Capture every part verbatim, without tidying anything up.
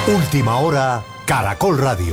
Última hora, Caracol Radio.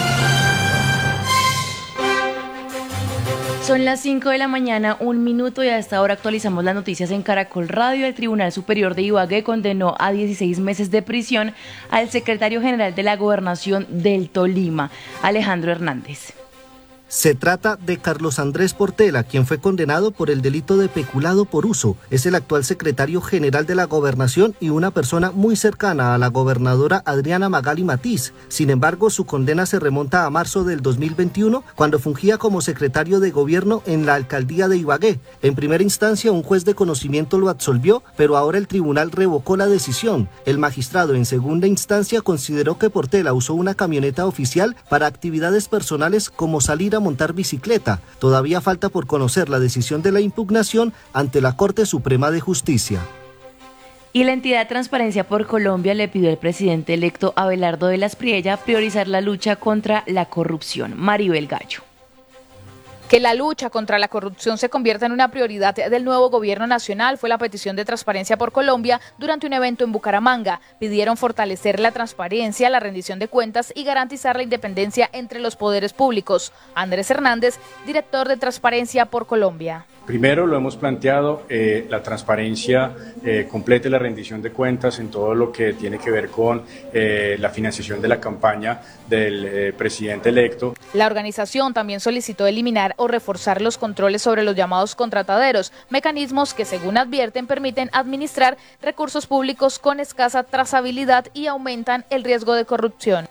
Son las cinco de la mañana, un minuto, y a esta hora actualizamos las noticias en Caracol Radio. El Tribunal Superior de Ibagué condenó a dieciséis meses de prisión al secretario general de la Gobernación del Tolima, Alejandro Hernández. Se trata de Carlos Andrés Portela, quien fue condenado por el delito de peculado por uso. Es el actual secretario general de la Gobernación y una persona muy cercana a la gobernadora Adriana Magali Matiz. Sin embargo, su condena se remonta a marzo del dos mil veintiuno, cuando fungía como secretario de gobierno en la alcaldía de Ibagué. En primera instancia, un juez de conocimiento lo absolvió, pero ahora el tribunal revocó la decisión. El magistrado en segunda instancia consideró que Portela usó una camioneta oficial para actividades personales como salir a montar bicicleta. Todavía falta por conocer la decisión de la impugnación ante la Corte Suprema de Justicia. Y la entidad Transparencia por Colombia le pidió al presidente electo Abelardo de las Priella priorizar la lucha contra la corrupción. Maribel Gallo. Que la lucha contra la corrupción se convierta en una prioridad del nuevo gobierno nacional fue la petición de Transparencia por Colombia durante un evento en Bucaramanga. Pidieron fortalecer la transparencia, la rendición de cuentas y garantizar la independencia entre los poderes públicos. Andrés Hernández, director de Transparencia por Colombia. Primero lo hemos planteado, eh, la transparencia eh, completa y la rendición de cuentas en todo lo que tiene que ver con eh, la financiación de la campaña del eh, presidente electo. La organización también solicitó eliminar o reforzar los controles sobre los llamados contrataderos, mecanismos que, según advierten, permiten administrar recursos públicos con escasa trazabilidad y aumentan el riesgo de corrupción.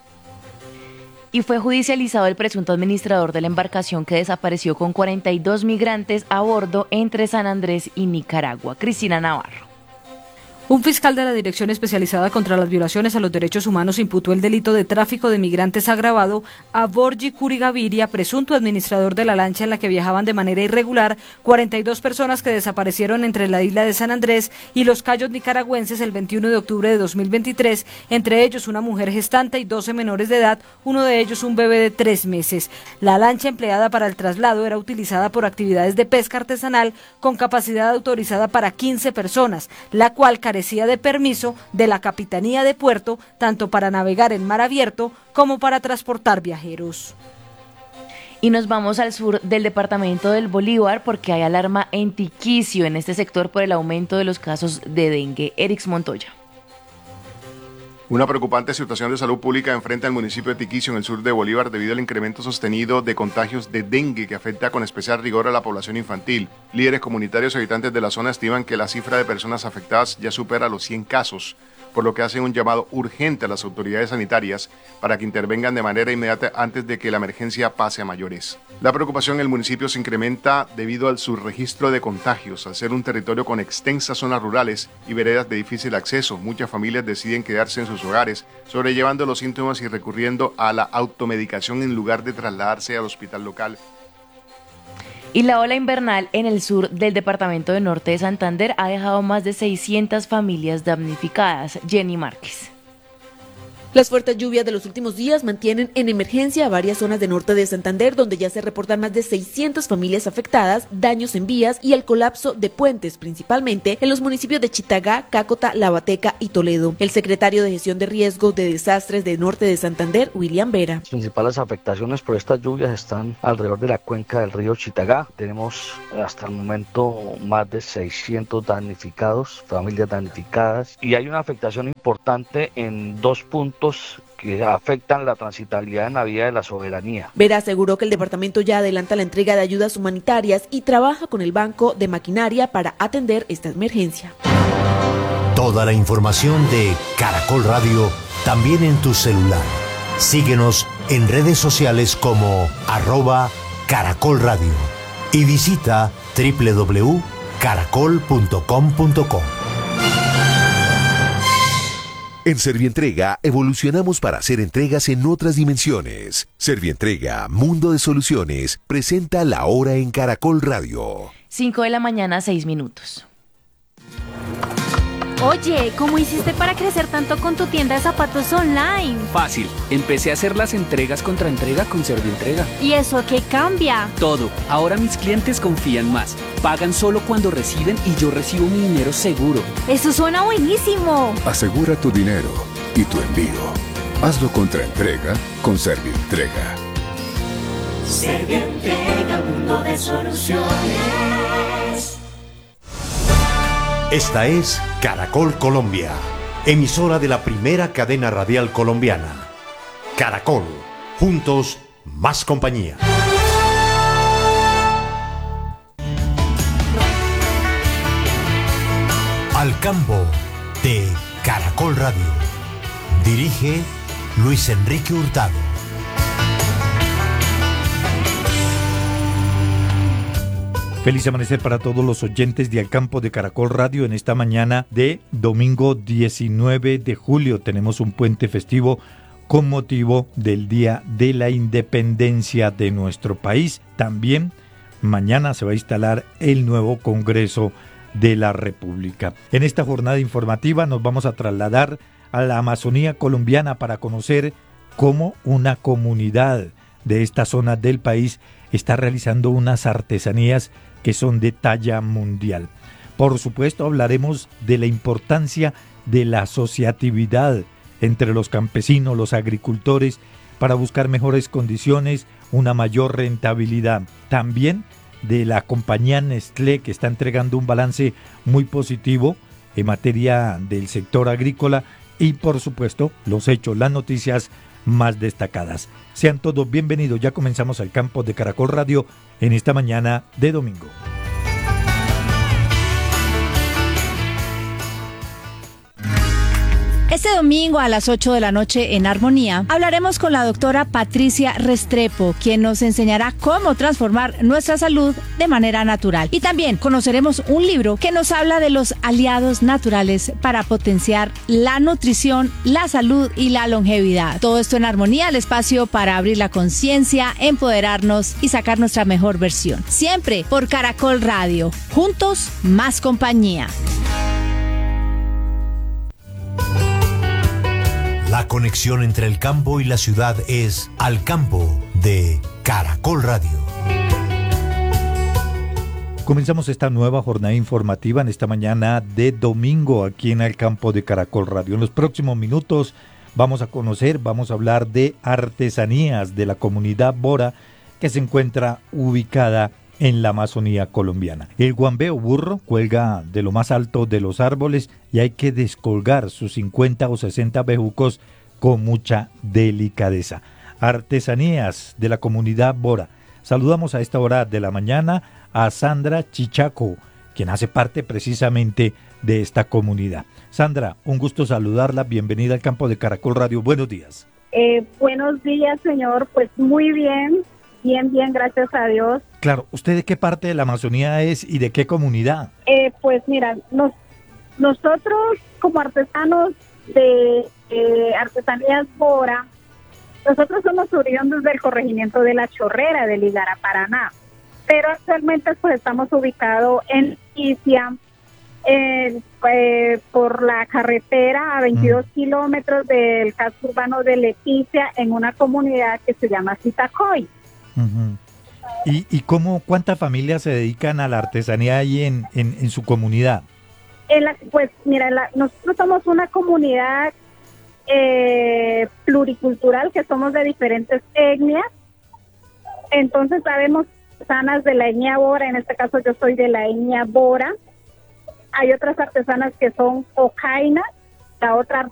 Y fue judicializado el presunto administrador de la embarcación que desapareció con cuarenta y dos migrantes a bordo entre San Andrés y Nicaragua. Cristina Navarro. Un fiscal de la Dirección Especializada contra las Violaciones a los Derechos Humanos imputó el delito de tráfico de migrantes agravado a Borgi Curigaviria, presunto administrador de la lancha en la que viajaban de manera irregular cuarenta y dos personas que desaparecieron entre la isla de San Andrés y los Cayos nicaragüenses el veintiuno de octubre de dos mil veintitrés, entre ellos una mujer gestante y doce menores de edad, uno de ellos un bebé de tres meses. La lancha empleada para el traslado era utilizada por actividades de pesca artesanal con capacidad autorizada para quince personas, la cual carecía de permiso de la Capitanía de Puerto, tanto para navegar en mar abierto como para transportar viajeros. Y nos vamos al sur del departamento del Bolívar porque hay alarma en Tiquicio, en este sector, por el aumento de los casos de dengue. Erix Montoya. Una preocupante situación de salud pública enfrenta al municipio de Tiquicio en el sur de Bolívar debido al incremento sostenido de contagios de dengue que afecta con especial rigor a la población infantil. Líderes comunitarios y habitantes de la zona estiman que la cifra de personas afectadas ya supera los cien casos, por lo que hacen un llamado urgente a las autoridades sanitarias para que intervengan de manera inmediata antes de que la emergencia pase a mayores. La preocupación en el municipio se incrementa debido al subregistro de contagios. Al ser un territorio con extensas zonas rurales y veredas de difícil acceso, muchas familias deciden quedarse en sus hogares, sobrellevando los síntomas y recurriendo a la automedicación en lugar de trasladarse al hospital local. Y la ola invernal en el sur del departamento de Norte de Santander ha dejado más de seiscientas familias damnificadas. Jenny Márquez. Las fuertes lluvias de los últimos días mantienen en emergencia a varias zonas de norte de Santander, donde ya se reportan más de seiscientas familias afectadas, daños en vías y el colapso de puentes, principalmente en los municipios de Chitagá, Cácota, Lavateca y Toledo. El secretario de Gestión de Riesgos de Desastres de Norte de Santander, William Vera. Las principales afectaciones por estas lluvias están alrededor de la cuenca del río Chitagá. Tenemos hasta el momento más de seiscientos damnificados, familias damnificadas, y hay una afectación importante en dos puntos que afectan la transitabilidad en la vía de la soberanía. Vera aseguró que el departamento ya adelanta la entrega de ayudas humanitarias y trabaja con el Banco de Maquinaria para atender esta emergencia. Toda la información de Caracol Radio también en tu celular. Síguenos en redes sociales como arroba Caracol Radio y visita doble u doble u doble u punto caracol punto com punto co. En Servientrega evolucionamos para hacer entregas en otras dimensiones. Servientrega, Mundo de Soluciones, presenta La Hora en Caracol Radio. cinco de la mañana, seis minutos. Oye, ¿cómo hiciste para crecer tanto con tu tienda de zapatos online? Fácil, empecé a hacer las entregas contra entrega con Servientrega. ¿Y eso qué cambia? Todo, ahora mis clientes confían más, pagan solo cuando reciben y yo recibo mi dinero seguro. ¡Eso suena buenísimo! Asegura tu dinero y tu envío. Hazlo contra entrega con Servientrega. Servientrega, mundo de soluciones. Esta es Caracol Colombia, emisora de la primera cadena radial colombiana. Caracol, juntos, más compañía. Al campo de Caracol Radio. Dirige Luis Enrique Hurtado. Feliz amanecer para todos los oyentes de Al Campo de Caracol Radio en esta mañana de domingo diecinueve de julio. Tenemos un puente festivo con motivo del Día de la Independencia de nuestro país. También mañana se va a instalar el nuevo Congreso de la República. En esta jornada informativa nos vamos a trasladar a la Amazonía colombiana para conocer cómo una comunidad de esta zona del país está realizando unas artesanías que son de talla mundial. Por supuesto, hablaremos de la importancia de la asociatividad entre los campesinos, los agricultores, para buscar mejores condiciones, una mayor rentabilidad. También de la compañía Nestlé, que está entregando un balance muy positivo en materia del sector agrícola, y por supuesto los hechos, las noticias más destacadas. Sean todos bienvenidos, ya comenzamos Al Campo de Caracol Radio en esta mañana de domingo. Este domingo a las ocho de la noche en Armonía hablaremos con la doctora Patricia Restrepo, quien nos enseñará cómo transformar nuestra salud de manera natural. Y también conoceremos un libro que nos habla de los aliados naturales para potenciar la nutrición, la salud y la longevidad. Todo esto en Armonía, el espacio para abrir la conciencia, empoderarnos y sacar nuestra mejor versión. Siempre por Caracol Radio. Juntos, más compañía. La conexión entre el campo y la ciudad es Al Campo de Caracol Radio. Comenzamos esta nueva jornada informativa en esta mañana de domingo aquí en Al Campo de Caracol Radio. En los próximos minutos vamos a conocer, vamos a hablar de artesanías de la comunidad Bora que se encuentra ubicada en la Amazonía colombiana. El guambeo burro cuelga de lo más alto de los árboles y hay que descolgar sus cincuenta o sesenta bejucos con mucha delicadeza. Artesanías de la comunidad Bora. Saludamos a esta hora de la mañana a Sandra Chichaco, quien hace parte precisamente de esta comunidad. Sandra, un gusto saludarla, bienvenida al Campo de Caracol Radio, buenos días. Eh, buenos días, señor, pues muy bien. Bien, bien, gracias a Dios. Claro, ¿usted de qué parte de la Amazonía es y de qué comunidad? Eh, pues mira, nos, nosotros como artesanos de eh, Artesanías Bora, nosotros somos oriundos del corregimiento de La Chorrera, de Ligara, Paraná, pero actualmente pues estamos ubicados en Icia, eh, eh, por la carretera a veintidós mm. kilómetros del casco urbano de Leticia, en una comunidad que se llama Citacoy. Uh-huh. ¿Y, y cómo, cuántas familias se dedican a la artesanía ahí en, en, en su comunidad? En la, pues mira, la, nosotros somos una comunidad eh, pluricultural, que somos de diferentes etnias. Entonces sabemos artesanas de la etnia Bora, en este caso yo soy de la etnia Bora. Hay otras artesanas que son ocainas, la otra